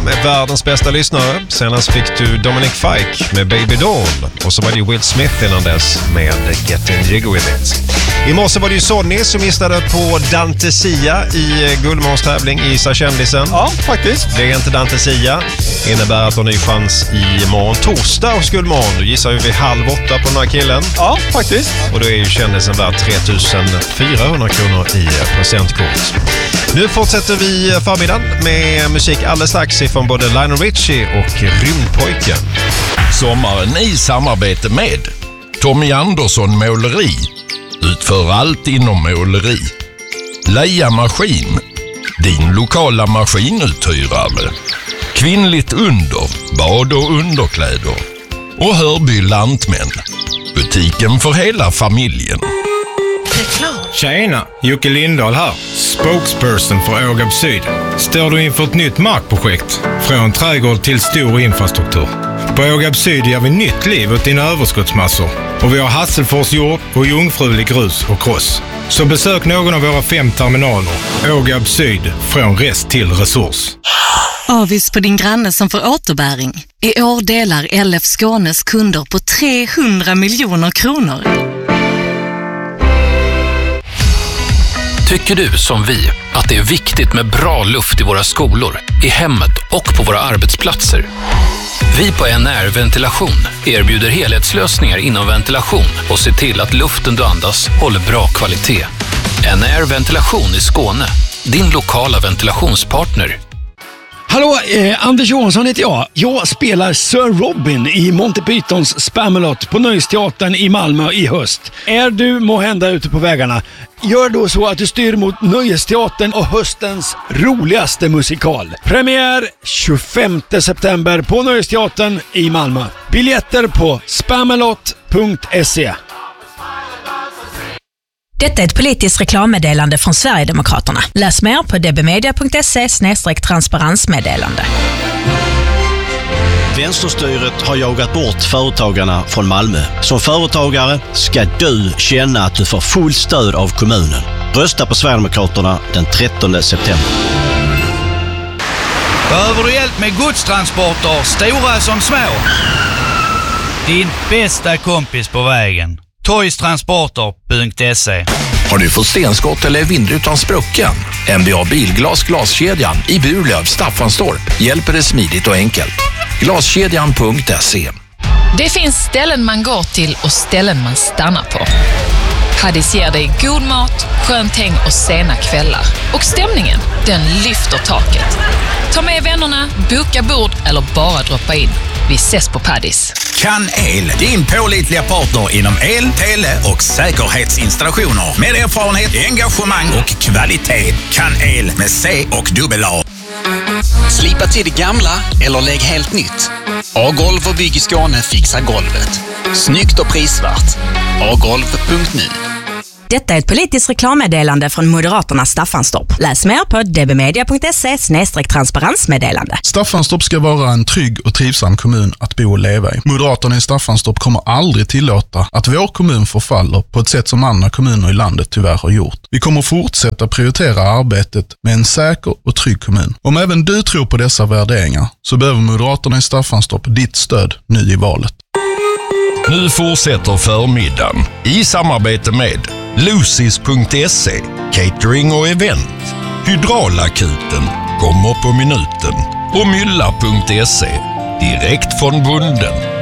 med världens bästa lyssnare. Senast fick du Dominic Fike med Baby Doll. Och så var det Will Smith innan dess med Getting Jiggy With It. I morse var det ju Sonny som gissade på Dante Sia i Guldmånstävling i Gissa kändisen. Ja, faktiskt. Det är inte Dante Sia. Innebär att du har ny chans i morgon torsdag hos Guldmån. Du gissar ju vid 7:30 på den här killen. Ja, faktiskt. Och då är ju kändisen värd 3400 kronor i presentkort. Nu fortsätter vi förmiddagen med musik alldeles strax från både Lionel Richie och Rymdpojken. Sommaren i samarbete med Tommy Andersson Måleri. Utför allt inom måleri. Leia Maskin. Din lokala maskinuthyrare. Kvinnligt under. Bad- och underkläder. Och Hörby Lantmän. Butiken för hela familjen. Tjena, Jocke Lindahl här. Spokesperson för Ågab Syd. Står du inför ett nytt markprojekt? Från trädgård till stor infrastruktur. På Ågab Syd ger vi nytt liv åt dina överskottsmassor. Och vi har Hasselfors jord och jungfrulig grus och kross. Så besök någon av våra 5 terminaler. Ågab Syd, från rest till resurs. Avis på din granne som får återbäring. I år delar LF Skånes kunder på 300 miljoner kronor. Tycker du som vi att det är viktigt med bra luft i våra skolor, i hemmet och på våra arbetsplatser? Vi på NR Ventilation erbjuder helhetslösningar inom ventilation och ser till att luften du andas håller bra kvalitet. NR Ventilation i Skåne, din lokala ventilationspartner. Hallå, Anders Johansson heter jag. Jag spelar Sir Robin i Monty Pythons Spamalot på Nöjesteatern i Malmö i höst. Är du måhända ute på vägarna? Gör då så att du styr mot Nöjesteatern och höstens roligaste musikal. Premiär 25 september på Nöjesteatern i Malmö. Biljetter på spamalot.se. Detta är ett politiskt reklammeddelande från Sverigedemokraterna. Läs mer på dbmedia.se/transparensmeddelande. Vänsterstyret har jagat bort företagarna från Malmö. Som företagare ska du känna att du får full stöd av kommunen. Rösta på Sverigedemokraterna den 13 september. Behöver du hjälp med godstransporter, stora som små? Din bästa kompis på vägen. Toystransporter.se. Har du fått stenskott eller vindrutan sprucken? MBA Bilglas Glaskedjan i Burlöv, Staffanstorp hjälper dig smidigt och enkelt. Glaskedjan.se. Det finns ställen man går till och ställen man stannar på. Padis ger dig god mat, skönt häng och sena kvällar. Och stämningen, den lyfter taket. Ta med vännerna, boka bord eller bara droppa in. Vi ses på Padis. Kan El, din pålitliga partner inom el, tele och säkerhetsinstallationer. Med erfarenhet, engagemang och kvalitet. Kan El med C och dubbel-A. Slipa till det gamla eller lägg helt nytt. A-golv och bygg i Skåne fixar golvet. Snyggt och prisvärt. agolv.nu. Detta är ett politiskt reklammeddelande från Moderaterna Staffanstorp. Läs mer på dbmedia.se/transparensmeddelande. Staffanstorp ska vara en trygg och trivsam kommun att bo och leva i. Moderaterna i Staffanstorp kommer aldrig tillåta att vår kommun förfaller på ett sätt som andra kommuner i landet tyvärr har gjort. Vi kommer fortsätta prioritera arbetet med en säker och trygg kommun. Om även du tror på dessa värderingar så behöver Moderaterna i Staffanstorp ditt stöd nu i valet. Nu fortsätter förmiddagen i samarbete med Lucis.se, catering och event. Hydraulakuten kommer på minuten och Mylla.se, direkt från bunden.